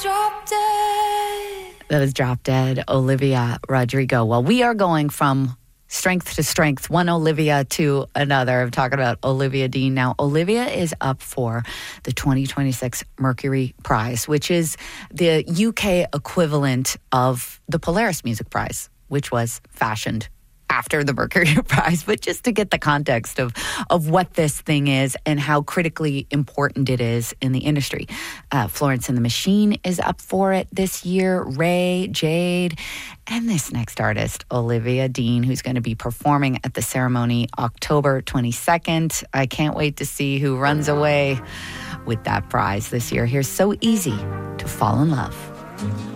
That was Drop Dead, Olivia Rodrigo. Well, we are going from strength to strength, one Olivia to another. I'm talking about Olivia Dean. Now, Olivia is up for the 2026 Mercury Prize, which is the UK equivalent of the Polaris Music Prize, which was fashioned after the Mercury Prize, but just to get the context of what this thing is and how critically important it is in the industry. Florence and the Machine is up for it this year, Ray, Jade, and this next artist, Olivia Dean, who's going to be performing at the ceremony October 22nd. I can't wait to see who runs away with that prize this year. Here's So Easy to Fall in Love.